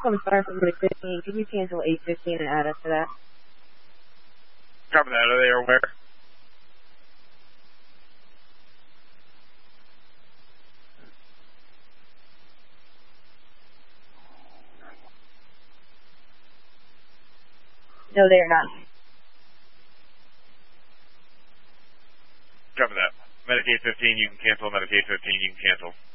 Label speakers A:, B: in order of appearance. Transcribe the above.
A: I'm sorry for the 15. Could you cancel 815 and add us to that?
B: Copy that. Are they aware?
A: No, they are not.
B: Copy that. Medicaid 15, you can cancel. Medicaid 15, you can cancel.